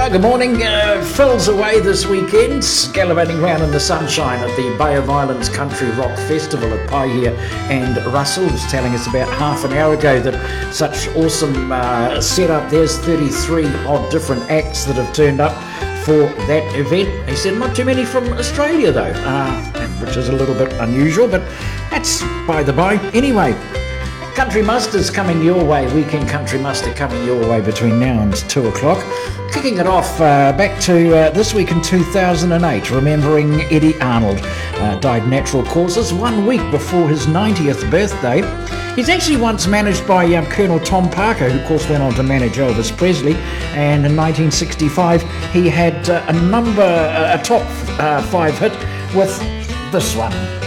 Good morning. Phil's away this weekend, gallivanting around in the sunshine at the Bay of Islands Country Rock Festival at Paihia, and Russell was telling us about half an hour ago that such awesome setup. There's 33 odd different acts that have turned up for that event. He said not too many from Australia though, which is a little bit unusual, but that's by the by. Anyway, Country Muster's coming your way, Weekend Country Muster coming your way between now and 2 o'clock. Kicking it off back to this week in 2008, remembering Eddie Arnold. Died natural causes 1 week before his 90th birthday. He's actually once managed by Colonel Tom Parker, who of course went on to manage Elvis Presley, and in 1965 he had a top 5 hit with this one.